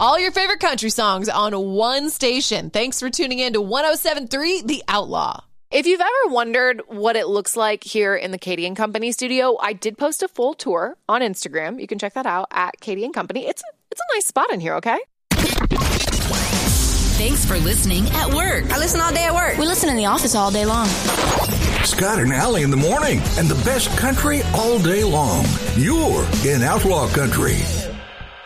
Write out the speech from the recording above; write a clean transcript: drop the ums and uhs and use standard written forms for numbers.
All your favorite country songs on one station. Thanks for tuning in to 107.3 The Outlaw. If you've ever wondered what it looks like here in the Katie and Company studio, I did post a full tour on Instagram. You can check that out at Katie and Company. It's a nice spot in here, okay? Thanks for listening at work. I listen all day at work. We listen in the office all day long. Scott and Allie in the morning, and the best country all day long. You're in Outlaw Country.